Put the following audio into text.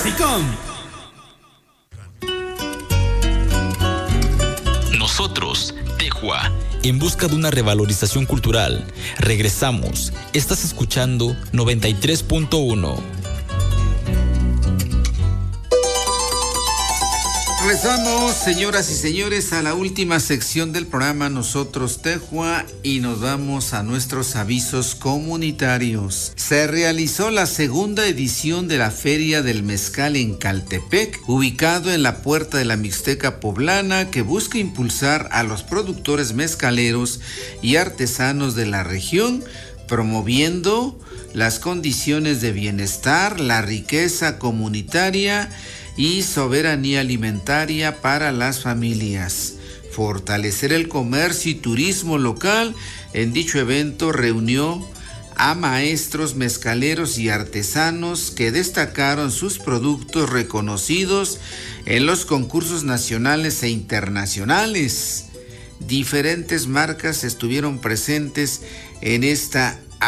Clasicón. Nosotros, Tejua, en busca de una revalorización cultural. Regresamos. Estás escuchando 93.1. Regresamos, señoras y señores, a la última sección del programa Nosotros Tejua y nos vamos a nuestros avisos comunitarios. Se realizó la segunda edición de la Feria del Mezcal en Caltepec, ubicado en la Puerta de la Mixteca Poblana, que busca impulsar a los productores mezcaleros y artesanos de la región, promoviendo las condiciones de bienestar, la riqueza comunitaria y soberanía alimentaria para las familias. Fortalecer el comercio y turismo local. En dicho evento reunió a maestros mezcaleros y artesanos que destacaron sus productos reconocidos en los concursos nacionales e internacionales. Diferentes marcas estuvieron presentes en esta